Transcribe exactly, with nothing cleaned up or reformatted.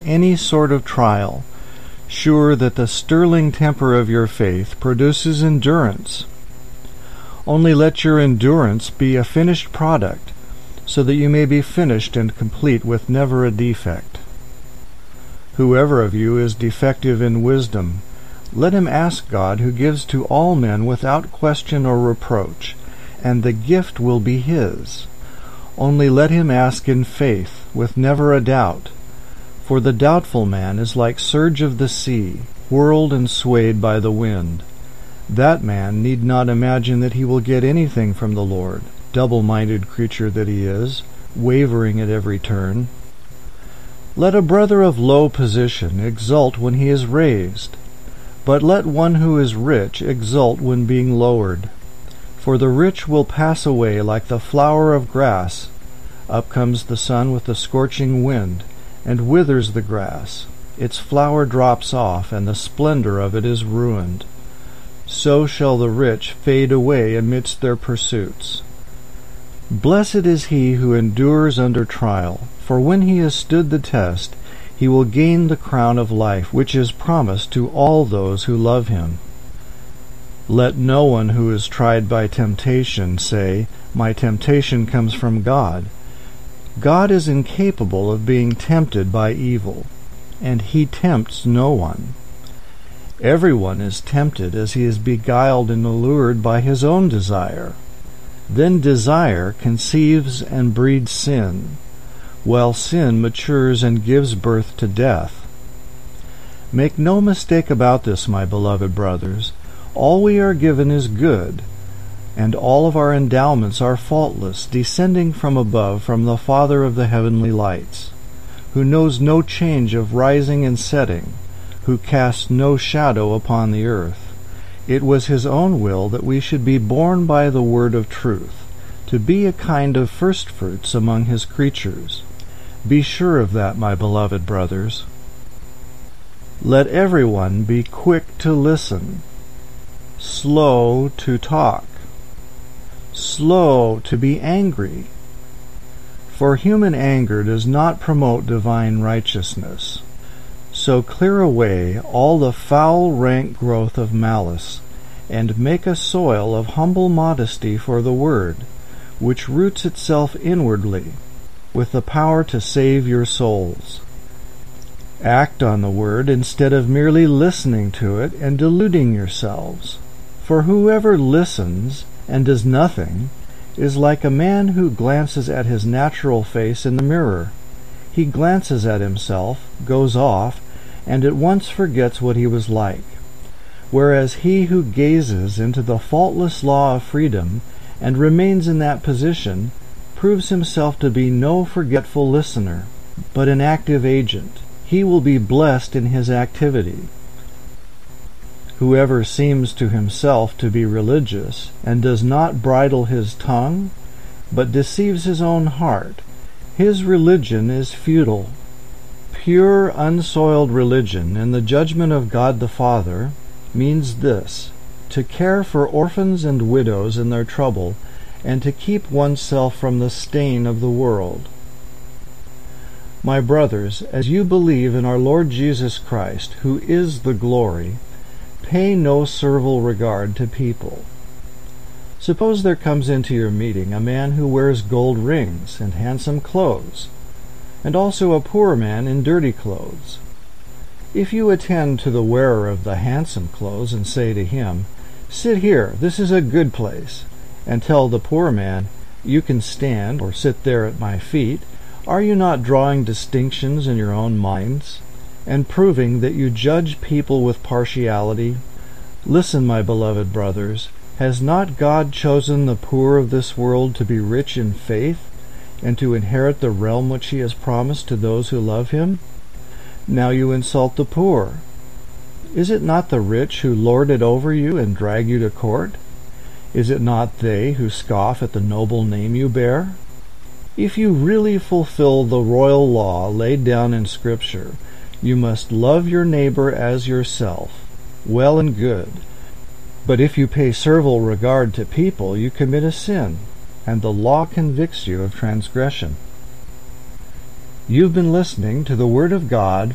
any sort of trial, sure that the sterling temper of your faith produces endurance. Only let your endurance be a finished product, so that you may be finished and complete with never a defect. Whoever of you is defective in wisdom, let him ask God, who gives to all men without question or reproach, and the gift will be his. Only let him ask in faith, with never a doubt. For the doubtful man is like surge of the sea, whirled and swayed by the wind. That man need not imagine that he will get anything from the Lord, double-minded creature that he is, wavering at every turn. Let a brother of low position exult when he is raised, but let one who is rich exult when being lowered. For the rich will pass away like the flower of grass. Up comes the sun with the scorching wind, and withers the grass. Its flower drops off, and the splendor of it is ruined. So shall the rich fade away amidst their pursuits. Blessed is he who endures under trial, for when he has stood the test, he will gain the crown of life, which is promised to all those who love him. Let no one who is tried by temptation say, "My temptation comes from God." God is incapable of being tempted by evil, and he tempts no one. Everyone is tempted as he is beguiled and allured by his own desire. Then desire conceives and breeds sin, while sin matures and gives birth to death. Make no mistake about this, my beloved brothers. All we are given is good, and all of our endowments are faultless, descending from above, from the Father of the heavenly lights, who knows no change of rising and setting, who casts no shadow upon the earth. It was his own will that we should be born by the word of truth, to be a kind of firstfruits among his creatures. Be sure of that, my beloved brothers. Let everyone be quick to listen, slow to talk, slow to be angry. For human anger does not promote divine righteousness. So clear away all the foul rank growth of malice, and make a soil of humble modesty for the word, which roots itself inwardly, with the power to save your souls. Act on the word instead of merely listening to it and deluding yourselves. For whoever listens and does nothing is like a man who glances at his natural face in the mirror. He glances at himself, goes off, and at once forgets what he was like. Whereas he who gazes into the faultless law of freedom and remains in that position proves himself to be no forgetful listener, but an active agent. He will be blessed in his activity. Whoever seems to himself to be religious and does not bridle his tongue, but deceives his own heart, his religion is futile. Pure, unsoiled religion in the judgment of God the Father means this: to care for orphans and widows in their trouble, and to keep oneself from the stain of the world. My brothers, as you believe in our Lord Jesus Christ, who is the glory, pay no servile regard to people. Suppose there comes into your meeting a man who wears gold rings and handsome clothes, and also a poor man in dirty clothes. If you attend to the wearer of the handsome clothes and say to him, "Sit here, this is a good place," and tell the poor man, "You can stand or sit there at my feet," are you not drawing distinctions in your own minds, and proving that you judge people with partiality? Listen, my beloved brothers, has not God chosen the poor of this world to be rich in faith, and to inherit the realm which he has promised to those who love him? Now you insult the poor. Is it not the rich who lord it over you and drag you to court? Is it not they who scoff at the noble name you bear? If you really fulfill the royal law laid down in Scripture, you must love your neighbor as yourself. Well and good. But if you pay servile regard to people, you commit a sin, and the law convicts you of transgression. You've been listening to the Word of God